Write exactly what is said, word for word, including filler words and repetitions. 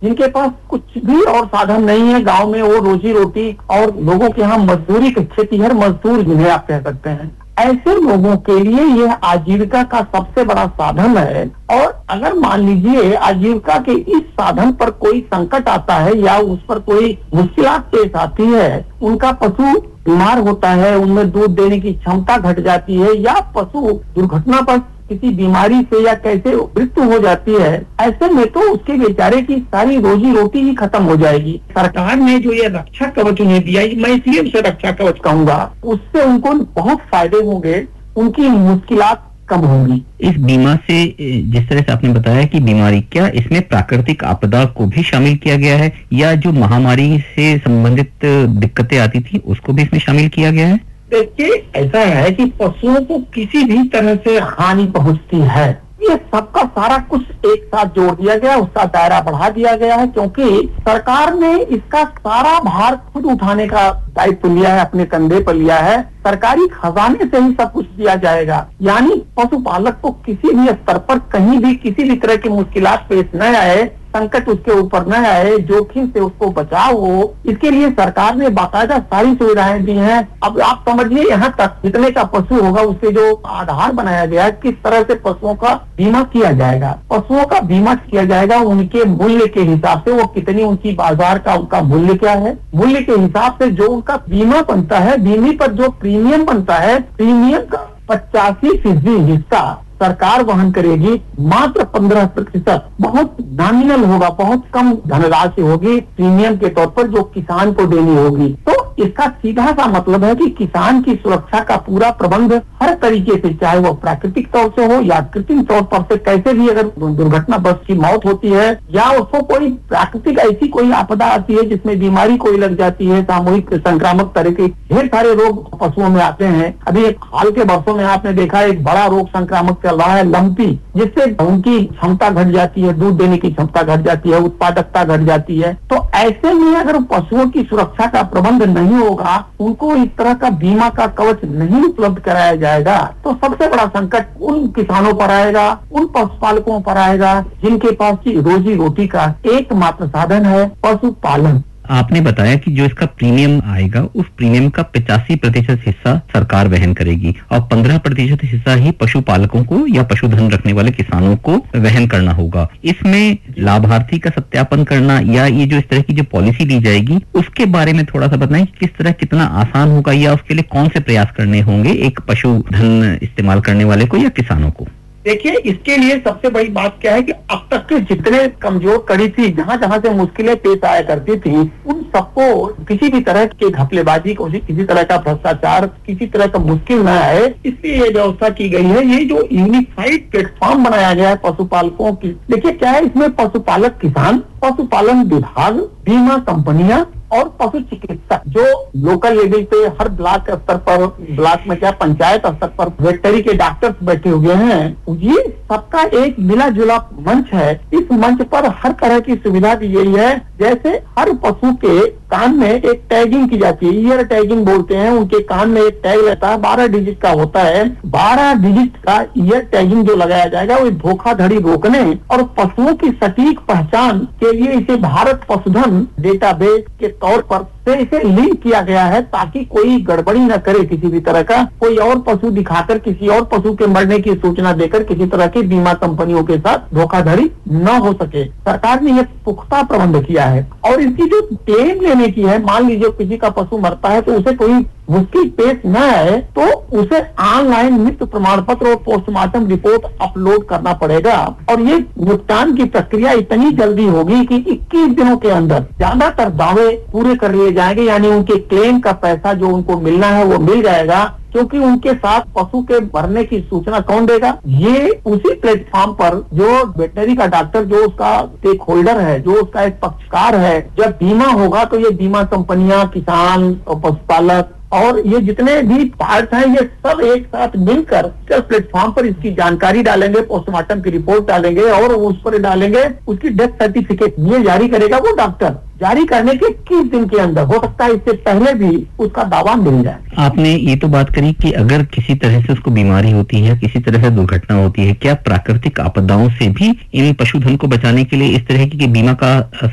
जिनके पास कुछ भी और साधन नहीं है गांव में, वो रोजी रोटी और लोगों के यहाँ मजदूरी की खेती हर मजदूर जिन्हें आप कह सकते हैं, ऐसे लोगों के लिए यह आजीविका का सबसे बड़ा साधन है। और अगर मान लीजिए आजीविका के इस साधन पर कोई संकट आता है या उस पर कोई मुश्किलात पेश आती है, उनका पशु बीमार होता है, उनमें दूध देने की क्षमता घट जाती है, या पशु दुर्घटना पर किसी बीमारी से या कैसे मृत्यु हो जाती है, ऐसे में तो उसके बेचारे की सारी रोजी रोटी ही खत्म हो जाएगी। सरकार ने जो ये रक्षा कवच उन्हें दिया, मैं इसलिए उसे रक्षा कवच कहूंगा, उससे उनको बहुत फायदे होंगे, उनकी मुश्किलात कम होंगी। इस बीमा से जिस तरह से आपने बताया कि बीमारी, क्या इसमें प्राकृतिक आपदा को भी शामिल किया गया है, या जो महामारी से संबंधित दिक्कतें आती थी उसको भी इसमें शामिल किया गया है? देखिए, ऐसा है कि पशुओं को किसी भी तरह से हानि पहुंचती है, ये सबका सारा कुछ एक साथ जोड़ दिया गया, उसका दायरा बढ़ा दिया गया है, क्योंकि सरकार ने इसका सारा भार खुद उठाने का दायित्व लिया है, अपने कंधे पर लिया है। सरकारी खजाने से ही सब कुछ दिया जाएगा, यानी पशुपालक को किसी भी स्तर पर कहीं भी किसी भी तरह की मुश्किलात पेश न आए, संकट उसके ऊपर न आए, जोखिम से उसको बचाव हो, इसके लिए सरकार ने बाकायदा सारी सुविधाएं दी हैं। अब आप समझिए, यहाँ तक जितने का पशु होगा उससे जो आधार बनाया गया है, किस तरह से पशुओं का बीमा किया जाएगा। पशुओं का बीमा किया जाएगा उनके मूल्य के हिसाब से, वो कितनी उनकी बाजार का उनका मूल्य क्या है, मूल्य के हिसाब से जो उनका बीमा बनता है, बीमे पर जो प्रीमियम बनता है, प्रीमियम का पचासी फीसदी हिस्सा सरकार वहन करेगी। मात्र पंद्रह प्रतिशत बहुत नॉमिनल होगा, बहुत कम धनराशि होगी प्रीमियम के तौर पर जो किसान को देनी होगी। तो इसका सीधा सा मतलब है कि किसान की सुरक्षा का पूरा प्रबंध हर तरीके से, चाहे वो प्राकृतिक तौर से हो या कृत्रिम तौर पर से, कैसे भी अगर दुर्घटना बस की मौत होती है या उसको कोई प्राकृतिक ऐसी कोई आपदा आती है जिसमें बीमारी कोई लग जाती है, सामूहिक संक्रामक तरह के ढेर सारे रोग पशुओं में आते हैं। अभी एक हाल के वर्षों में आपने देखा एक बड़ा रोग संक्रामक चल रहा है, लंपी, जिससे उनकी क्षमता घट जाती है, दूध देने की क्षमता घट जाती है, उत्पादकता घट जाती है। तो ऐसे में अगर पशुओं की सुरक्षा का प्रबंध नहीं होगा, उनको इस तरह का बीमा का कवच नहीं उपलब्ध कराया जाएगा, तो सबसे बड़ा संकट उन किसानों पर आएगा, उन पशुपालकों पर आएगा जिनके पास की रोजी रोटी का एकमात्र साधन है पशुपालन। आपने बताया कि जो इसका प्रीमियम आएगा उस प्रीमियम का पचासी प्रतिशत हिस्सा सरकार वहन करेगी और पंद्रह प्रतिशत हिस्सा ही पशुपालकों को या पशुधन रखने वाले किसानों को वहन करना होगा। इसमें लाभार्थी का सत्यापन करना या ये जो इस तरह की जो पॉलिसी दी जाएगी उसके बारे में थोड़ा सा बताएं, किस तरह कितना आसान होगा या उसके लिए कौन से प्रयास करने होंगे एक पशुधन इस्तेमाल करने वाले को या किसानों को? देखिए, इसके लिए सबसे बड़ी बात क्या है कि अब तक के जितने कमजोर कड़ी थी, जहाँ जहाँ से मुश्किलें पेश आया करती थी, उन सबको किसी भी तरह की घपलेबाजी को, किसी तरह का भ्रष्टाचार, किसी तरह का मुश्किल न आए, इसलिए ये व्यवस्था की गई है। ये जो यूनिफाइड प्लेटफॉर्म बनाया गया है पशुपालकों की, देखिए क्या है, इसमें पशुपालक किसान, पशुपालन विभाग, बीमा कंपनियां और पशु चिकित्सक जो लोकल लेवल पे हर ब्लॉक स्तर पर, ब्लॉक में क्या पंचायत स्तर पर वेटरी के डॉक्टर्स बैठे हुए हैं, ये सबका एक मिला जुला मंच है। इस मंच पर हर तरह की सुविधा दी गई है। जैसे हर पशु के कान में एक टैगिंग की जाती है, ईयर टैगिंग बोलते हैं, उनके कान में एक टैग रहता है, बारह डिजिट का होता है। बारह डिजिट का ईयर टैगिंग जो लगाया जाएगा वो धोखाधड़ी रोकने और पशुओं की सटीक पहचान के लिए इसे भारत पशुधन डेटाबेस के तौर पर से इसे लिंक किया गया है, ताकि कोई गड़बड़ी न करे किसी भी तरह का, कोई और पशु दिखाकर किसी और पशु के मरने की सूचना देकर किसी तरह की बीमा कंपनियों के साथ धोखाधड़ी न हो सके। सरकार ने यह पुख्ता प्रबंध किया है। और इसकी जो क्लेम लेने की है, मान लीजिए किसी का पशु मरता है तो उसे कोई मुश्किल पेश न आए तो उसे ऑनलाइन मृत्यु प्रमाण पत्र और पोस्टमार्टम रिपोर्ट अपलोड करना पड़ेगा। और ये भुगतान की प्रक्रिया इतनी जल्दी होगी कि इक्कीस दिनों के अंदर ज्यादातर दावे पूरे कर लिए जाएंगे, यानी उनके क्लेम का पैसा जो उनको मिलना है वो मिल जाएगा। क्योंकि उनके साथ पशु के मरने की सूचना कौन देगा? ये उसी प्लेटफॉर्म पर जो वेटनरी का डॉक्टर, जो उसका स्टेक होल्डर है, जो उसका एक पक्षकार है, जब बीमा होगा तो ये बीमा कंपनियां, किसान और पशुपालक और ये जितने भी पार्ट हैं, ये सब एक साथ मिलकर प्लेटफॉर्म पर इसकी जानकारी डालेंगे, पोस्टमार्टम की रिपोर्ट डालेंगे और उस पर डालेंगे उसकी डेथ सर्टिफिकेट। ये जारी करेगा वो डॉक्टर। जारी करने के इक्कीस दिन के अंदर, हो सकता है इससे पहले भी उसका दावा मिल जाए। आपने ये तो बात करी कि अगर किसी तरह से उसको बीमारी होती है, किसी तरह से दुर्घटना होती है, क्या प्राकृतिक आपदाओं से भी इन पशुधन को बचाने के लिए इस तरह की बीमा का